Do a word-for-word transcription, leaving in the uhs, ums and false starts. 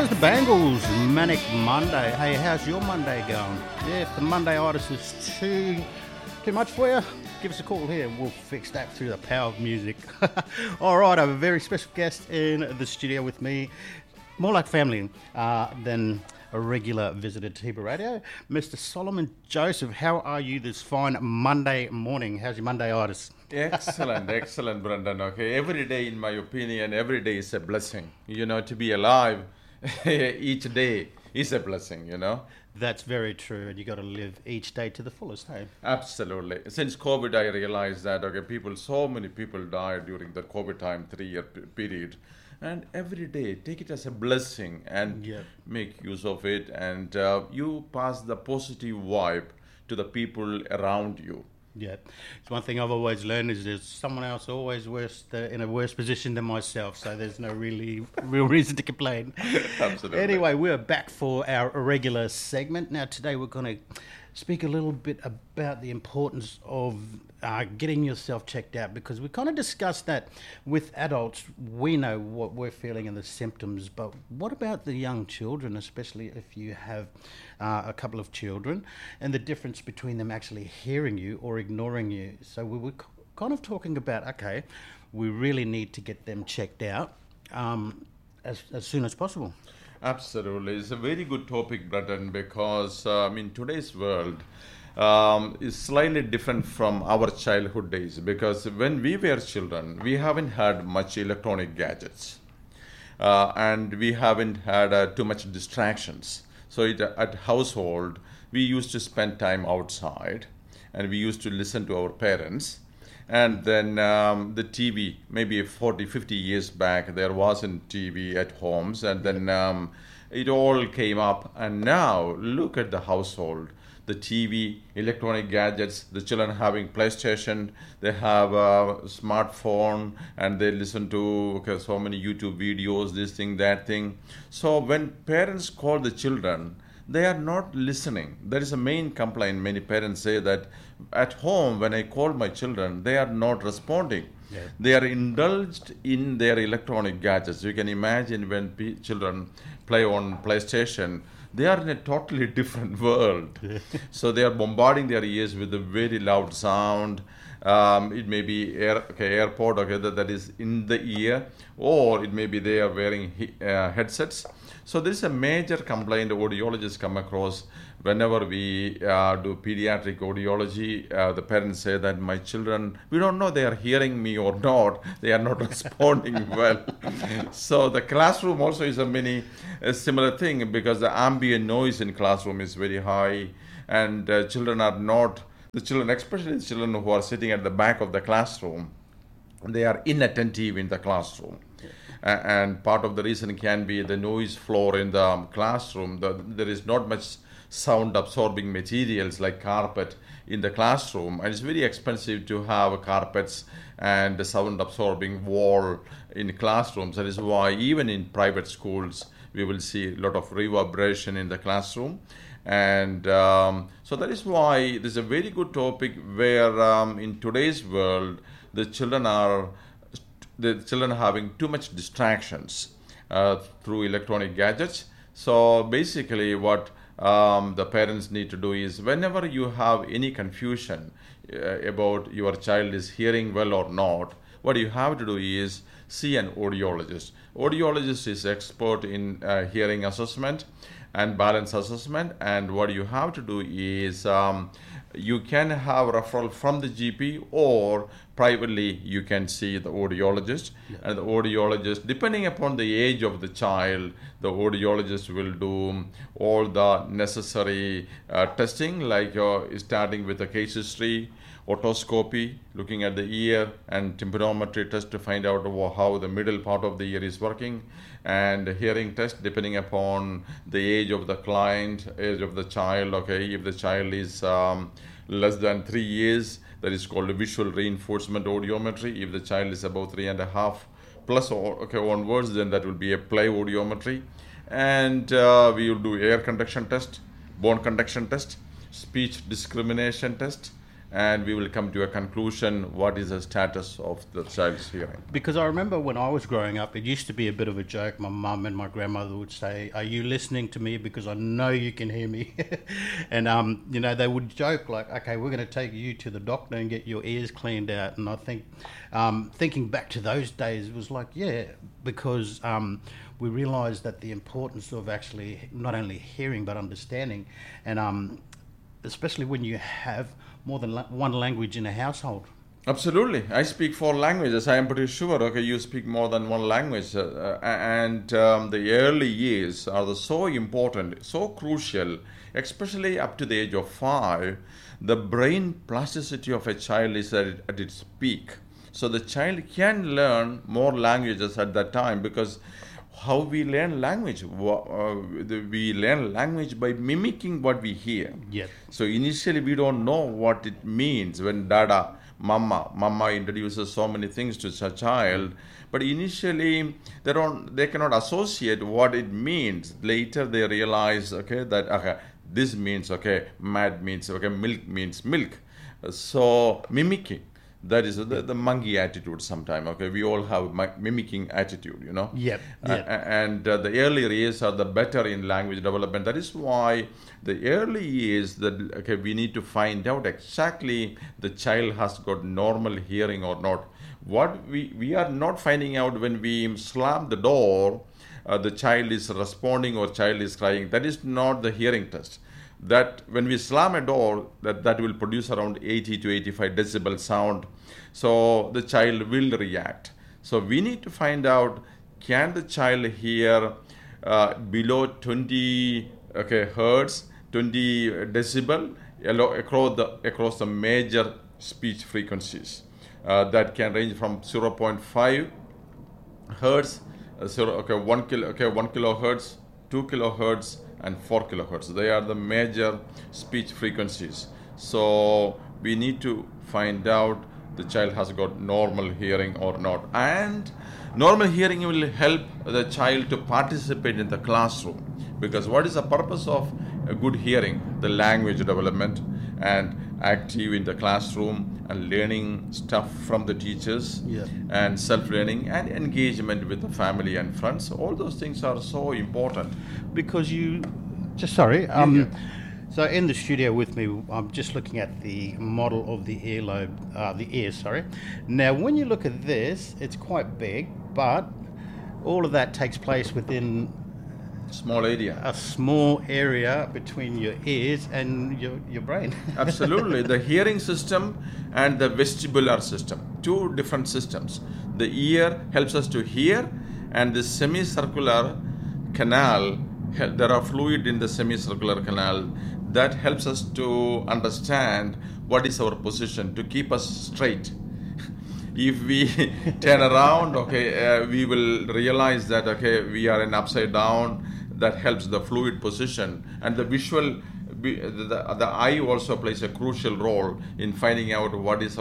was the Bangles, Manic Monday. Hey, how's your Monday going? Yeah, if the Monday itis is too too much for you, give us a call here. We'll fix that through the power of music. All right, I have a very special guest in the studio with me. More like family uh, than a regular visitor to Hebrew Radio. Mister Solomon Joseph, how are you this fine Monday morning? How's your Monday itis? Excellent, excellent, Brendan. Okay, every day, in my opinion, every day is a blessing. You know, to be alive each day is a blessing, you know. That's very true, and you got to live each day to the fullest, hey? Absolutely. Since COVID, I realized that, okay, people, so many people died during the COVID time, three-year p- period. And every day, take it as a blessing and Yep. make use of it. And uh, you pass the positive vibe to the people around you. Yeah, it's one thing I've always learned is there's someone else always worse uh, in a worse position than myself, so there's no really real reason to complain. Absolutely. Anyway, we're back for our regular segment. Now today we're going to speak a little bit about the importance of uh, getting yourself checked out, because we kind of discussed that with adults. We know what we're feeling and the symptoms, but what about the young children, especially if you have uh, a couple of children, and the difference between them actually hearing you or ignoring you? So we were kind of talking about, okay, we really need to get them checked out um, as, as soon as possible. Absolutely. It's a very good topic, Brendan, because um, in today's world, um, is slightly different from our childhood days. Because when we were children, we haven't had much electronic gadgets. Uh, and we haven't had uh, too much distractions. So it, at household, we used to spend time outside, and we used to listen to our parents. And then um, the T V, maybe forty, fifty years back, there wasn't T V at homes. And then um, it all came up. And now, look at the household. The T V, electronic gadgets, the children having PlayStation, they have a smartphone, and they listen to okay, so many YouTube videos, this thing, that thing. So when parents call the children, they are not listening. That is a main complaint. Many parents say that at home, when I call my children, they are not responding. Yeah. They are indulged in their electronic gadgets. You can imagine when p- children play on PlayStation, they are in a totally different world. So they are bombarding their ears with a very loud sound. Um, it may be air, okay, AirPod, okay, that, that is in the ear, or it may be they are wearing he, uh, headsets. So this is a major complaint audiologists come across whenever we uh, do pediatric audiology. Uh, the parents say that my children, we don't know they are hearing me or not. They are not responding well. So the classroom also is a mini a similar thing, because the ambient noise in classroom is very high, and uh, children are not, the children, especially the children who are sitting at the back of the classroom, they are inattentive in the classroom. Uh, and part of the reason can be the noise floor in the um, classroom. The, there is not much sound absorbing materials like carpet in the classroom, and it's very expensive to have carpets and the sound absorbing wall in classrooms. That is why even in private schools we will see a lot of reverberation in the classroom. And um, so that is why this is a very good topic, where um, in today's world the children are the children having too much distractions uh, through electronic gadgets. So basically what um, the parents need to do is, whenever you have any confusion uh, about your child is hearing well or not, what you have to do is see an audiologist. Audiologist is expert in uh, hearing assessment and balance assessment, and what you have to do is um, you can have referral from the G P, or privately you can see the audiologist. Yeah. And the audiologist, depending upon the age of the child, the audiologist will do all the necessary uh, testing, like uh, starting with the case history, otoscopy, looking at the ear, and tympanometry test to find out how the middle part of the ear is working, and hearing test depending upon the age of the client, age of the child. Okay, if the child is um, less than three years, that is called visual reinforcement audiometry. If the child is about three and a half plus or okay onwards, then that will be a play audiometry. And uh, we will do air conduction test, bone conduction test, speech discrimination test, and we will come to a conclusion what is the status of the child's hearing. Because I remember when I was growing up, it used to be a bit of a joke. My mum and my grandmother would say, "Are you listening to me? Because I know you can hear me." And, um, you know, they would joke like, "Okay, we're going to take you to the doctor and get your ears cleaned out." And I think, um, thinking back to those days, it was like, yeah, because um, we realised that the importance of actually not only hearing but understanding, and um, especially when you have more than la- one language in a household. Absolutely. I speak four languages. I am pretty sure, okay, you speak more than one language. Uh, and um, the early years are the so important, so crucial, especially up to the age of five. The brain plasticity of a child is at, at its peak. So the child can learn more languages at that time, because how we learn language, uh, we learn language by mimicking what we hear. Yes. So initially we don't know what it means when dada, mama, mama introduces so many things to a child, but initially they don't, they cannot associate what it means. Later they realize, okay, that okay, this means, okay, mad means, okay, milk means milk. So mimicking. That is the, the monkey attitude sometimes, okay? We all have mi- mimicking attitude, you know? Yep, yep. Uh, and uh, the early years are the better in language development. That is why the early years, that okay, we need to find out exactly the child has got normal hearing or not. What we, we are not finding out when we slam the door, uh, the child is responding or child is crying. That is not the hearing test. That when we slam a door, that, that will produce around eighty to eighty-five decibel sound. So the child will react. So we need to find out, can the child hear uh, below twenty okay, hertz, twenty decibel across the, across the major speech frequencies. Uh, that can range from zero point five hertz, uh, zero, okay, one kilo, okay, one kilohertz, two kilohertz, and four kilohertz. They are the major speech frequencies. So we need to find out the child has got normal hearing or not. And normal hearing will help the child to participate in the classroom. Because what is the purpose of a good hearing? The language development and active in the classroom and learning stuff from the teachers, Yeah. and self-learning and engagement with the family and friends. All those things are so important. Because you, just sorry, um, yeah. so in the studio with me, I'm just looking at the model of the earlobe, uh, the ear, sorry. Now, when you look at this, it's quite big, but all of that takes place within Small area. a small area between your ears and your, your brain. Absolutely. The hearing system and the vestibular system, two different systems. The ear helps us to hear, and the semicircular canal, there are fluid in the semicircular canal that helps us to understand what is our position, to keep us straight. If we turn around, okay, uh, we will realize that, okay, we are in upside down. That helps the fluid position. And the visual, the, the eye also plays a crucial role in finding out what is